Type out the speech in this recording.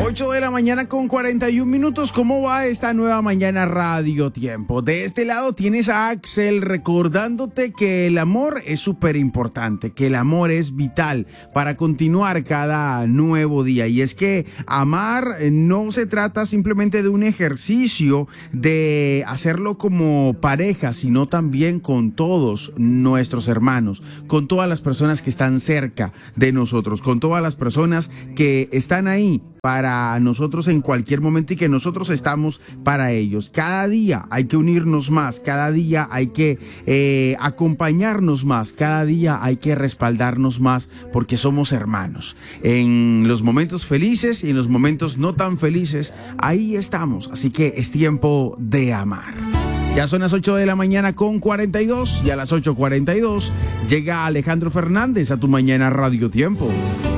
8 de la mañana con 41 minutos. ¿Cómo va esta nueva mañana Radio Tiempo? De este lado tienes a Axel recordándote que el amor es súper importante, que el amor es vital para continuar cada nuevo día. Y es que amar no se trata simplemente de un ejercicio de hacerlo como pareja, sino también con todos nuestros hermanos, con todas las personas que están cerca de nosotros, con todas las personas que están ahí para nosotros en cualquier momento y que nosotros estamos para ellos. Cada día hay que unirnos más, cada día hay que acompañarnos más, cada día hay que respaldarnos más porque somos hermanos. En los momentos felices y en los momentos no tan felices, ahí estamos. Así que es tiempo de amar. Ya son las 8 de la mañana con 42 y a las 8:42 llega Alejandro Fernández a tu mañana Radio Tiempo.